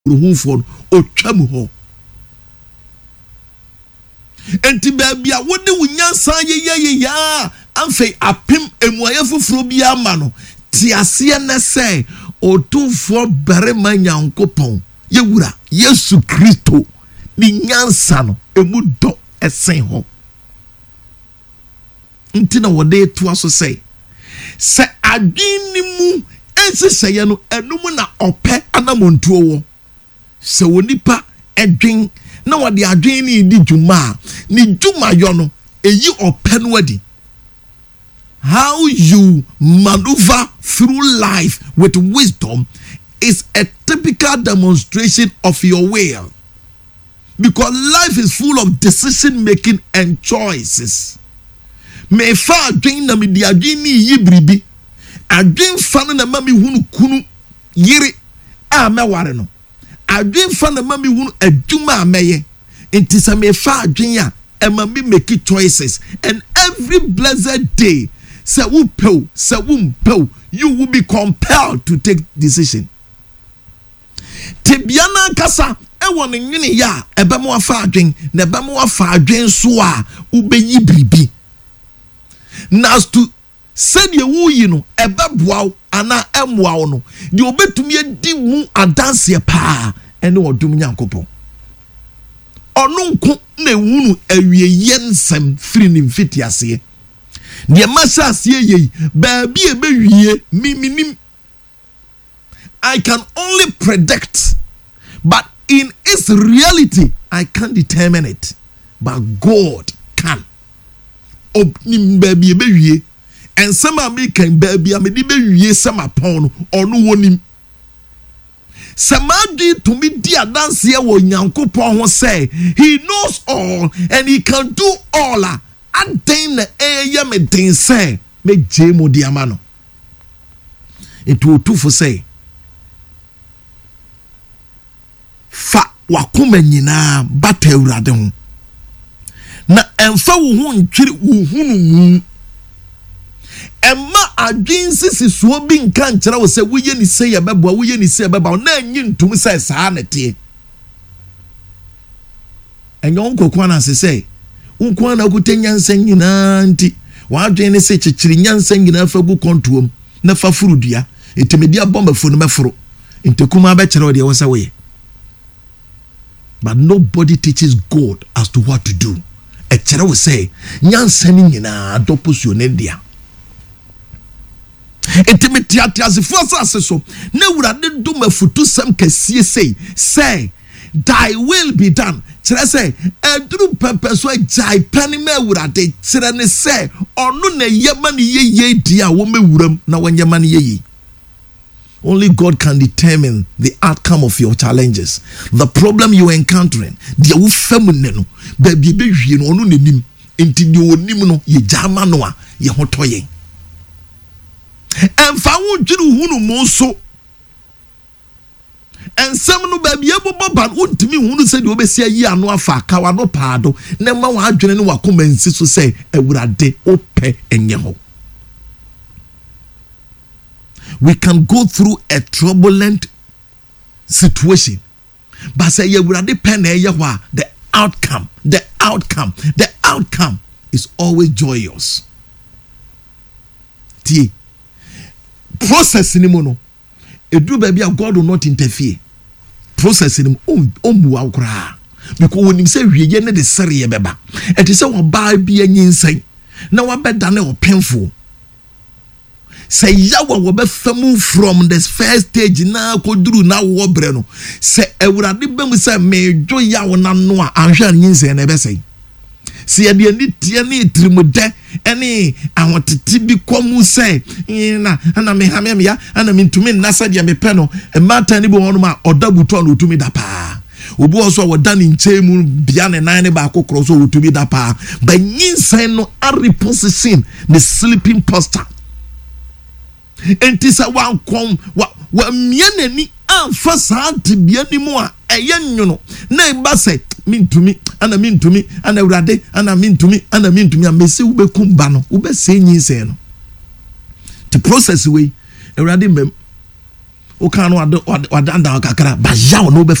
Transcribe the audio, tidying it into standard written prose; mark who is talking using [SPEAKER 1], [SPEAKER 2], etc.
[SPEAKER 1] ruhufo otwam ho enti baabia wode wunyansa ye amfei apem emuaye foforo bia ma no tiase na se otumfo barema nyankopon yewura Yesu Kristo ni nyansa no emu do esen ho nti na wode to aso se adwini mu enseseye no enum na ope anamontuo wo se wonipa edwen na wode adwen ni di dwuma ni dwuma yo no eyi ope no adi. How you maneuver through life with wisdom is a typical demonstration of your will, because life is full of decision making and choices. Me fa adwen na me di adwen ni yibribi adwen fa na mami hunu kunu yiri a meware no adwen fa na mami hunu adwuma ameye enti se me fa adwen ya e mami make choices, and every blessed day say who pay, say who pay, you will be compelled to take decision. Tibiana kasa e won nwini ya ebe mo afa adwen na ebe mo afa adwen so a ubeyi bribi nas to said ye wu yi no ebe boaw ana emboaw no de obetumi edi mu adanse pa ene odum nyankopon onu nko na ewunu awie yensem firi ni mfiti ase de masase ye baabi e bewie miminim. I can only predict, but in its reality I can't determine it, but God can. Obnim baabi e bewie and some American baabi amedi bewie sama pon onu wonim. Samadi to me dear dance here wo nyankopon ho say he knows all and he can do all. Aden na eya me den say me jemo diama no. It will too for say fa wakoma nyina bata awurade ho na emfa wo ho ntwiri wo hunu mu emma adwen sisi so bi nka nkyera wo se woye ni se ya beboa woye ni se ya beba na anyi ntum se saa na te enyo nkokwa na se say unkwa na kutenya nsan nyina nti wadwen ne se kyekiri nyansan nyina fa gu kontuom na fa furudua etemedia bomba funu meforo entekuma ba kyere wo de wo se woye. But nobody teaches God as to what to do. A child will say, Nyansani nyina adopus yonedia. Intimate as the first so. Ne wurade do mafutu sam kesiye say, thy will be done. Chira say, edru pepe so jai pani me wurade. Chira ne say, onu ne yemani ye dia wo me wuram na wanyemani ye. Only God can determine the outcome of your challenges. The problem you are encountering, the feminine, baby, you know, no nim, into your nimino, ye jama noa, ye hotoye. And found you who know so. And some no baby, but would to me who said you be say ya no afa kawano pado, never one journey wa come and so say, a would de ope and yaho. We can go through a turbulent situation, but say you will depend on the outcome is always joyous. T process ni mono. Edu baby God will not interfere. Process ni omu akra. Because when him say we ye ne de sere ye beba. Et say wo ba bia nyinsan. Na wa beda na o painful. Say yawa wo be famu from the first stage na koduru na wo bre no. Say ewurade bem say me dwo yawo na no a anhwa nyinsan na be say. Si e de ni tie ni trimude ene awotete bi komu say na ana me ha me ya ana me ntumi na sa de me pe no e mata ni bo hono ma odabuto na otumi da pa. Obi also woda ni nchemu bia ne nan ne ba kokoro so otumi da pa. Ba nyinsan no a reposition the sleeping posture. Enti sa wan kom wa mienani amfa saa tibia ni mu a eye nwono na imba se mintumi ana urade ana mintumi amesi ubekumba no ubese nyinse no to process we urade mbem o kan no wadanda kakra ba yaw no be